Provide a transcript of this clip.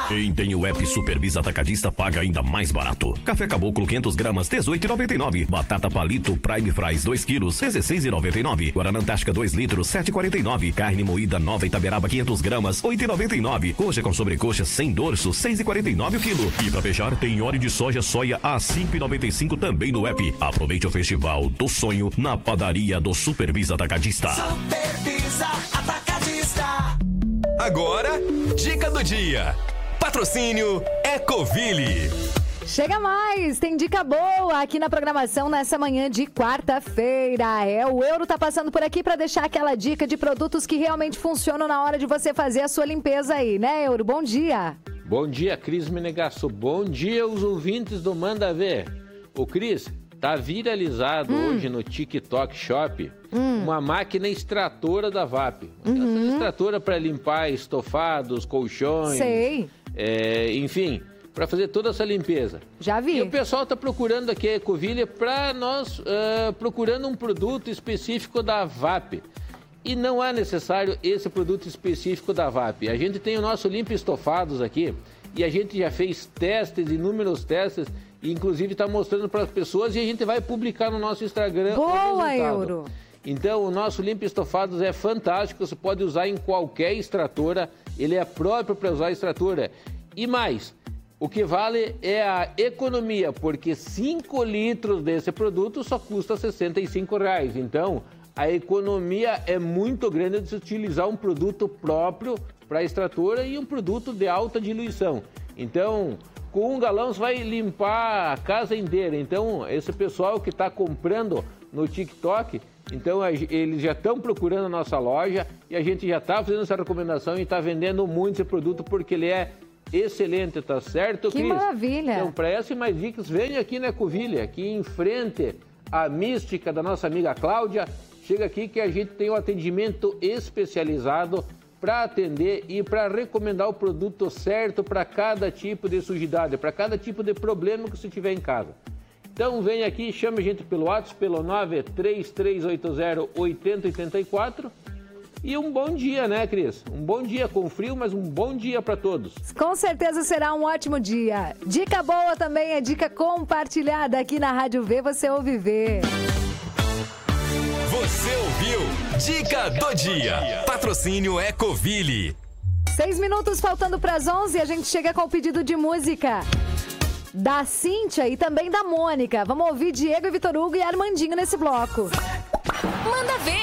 Quem tem o app Supervisa Atacadista paga ainda mais barato. Café Caboclo 500 gramas, R$18,99. Batata Palito Prime Fries 2 quilos, R$16,99. Guaraná Antártica 2 litros, R$7,49. Carne moída Nova Itaberaba 500 gramas, R$8,99. Coxa com sobrecoxa sem dorso, R$6,49 o quilo. E pra fechar, tem óleo de soja a R$5,95 também no app. Aproveite o Festival do Sonho na padaria do Supervisa Atacadista. Supervisa Atacadista. Agora, dica do dia. Patrocínio Ecoville. Chega mais, tem dica boa aqui na programação nessa manhã de quarta-feira. O Euro tá passando por aqui para deixar aquela dica de produtos que realmente funcionam na hora de você fazer a sua limpeza aí, né, Euro? Bom dia. Bom dia, Cris Menegasso. Bom dia, os ouvintes do Manda Ver. O Cris, tá viralizado hoje no TikTok Shop uma máquina extratora da VAP. Essa extratora para limpar estofados, colchões. Sei. Enfim, para fazer toda essa limpeza. Já vi. E o pessoal tá procurando aqui a Ecoville para nós, procurando um produto específico da VAP. E não é necessário esse produto específico da VAP. A gente tem o nosso Limpa Estofados aqui e a gente já fez testes, inúmeros testes, e inclusive está mostrando para as pessoas e a gente vai publicar no nosso Instagram. Boa, Euro! Então, o nosso Limpa Estofados é fantástico, você pode usar em qualquer extratora, ele é próprio para usar extratora. E mais, o que vale é a economia, porque 5 litros desse produto só custa R$65. Então, a economia é muito grande de se utilizar um produto próprio para a extratora e um produto de alta diluição. Então, com 1 galão você vai limpar a casa inteira. Então, esse pessoal que está comprando no TikTok, então eles já estão procurando a nossa loja e a gente já está fazendo essa recomendação e está vendendo muito esse produto porque ele é excelente, tá certo, Cris? Que maravilha! Então, para essas e mais dicas, venha aqui na Ecoville, aqui em frente à Mística da nossa amiga Cláudia. Chega aqui que a gente tem um atendimento especializado para atender e para recomendar o produto certo para cada tipo de sujidade, para cada tipo de problema que você tiver em casa. Então vem aqui, chame a gente pelo WhatsApp, pelo 933808084 e um bom dia, né, Cris? Um bom dia com frio, mas um bom dia para todos. Com certeza será um ótimo dia. Dica boa também é dica compartilhada aqui na Rádio V, você ouve ver. Você ouviu Dica do Dia. Patrocínio Ecoville. 6 minutos faltando para as 11 e a gente chega com o pedido de música da Cíntia e também da Mônica. Vamos ouvir Diego e Vitor Hugo e Armandinho nesse bloco. Manda ver!